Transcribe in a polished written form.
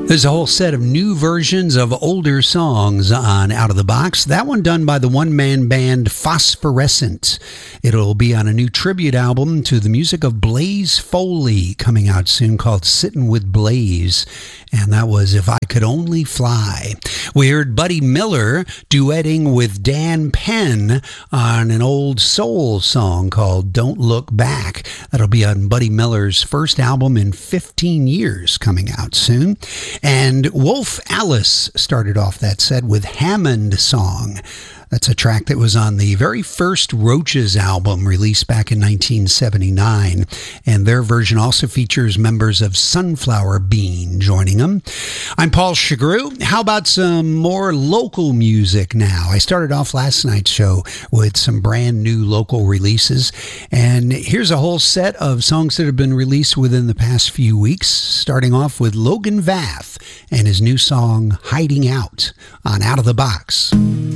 There's a whole set of new versions of older songs on Out of the Box. That one done by the one-man band Phosphorescent. It'll be on a new tribute album to the music of Blaze Foley coming out soon called Sittin' with Blaze. And that was If I Could Only Fly. We heard Buddy Miller duetting with Dan Penn on an old soul song called Don't Look Back. That'll be on Buddy Miller's first album in 15 years coming out soon. And Wolf Alice started off that set with Hammond Song. That's a track that was on the very first Roaches album released back in 1979. And their version also features members of Sunflower Bean joining them. I'm Paul Chagru. How about some more local music now? I started off last night's show with some brand new local releases. And here's a whole set of songs that have been released within the past few weeks, starting off with Logan Vath and his new song, Hiding Out, on Out of the Box.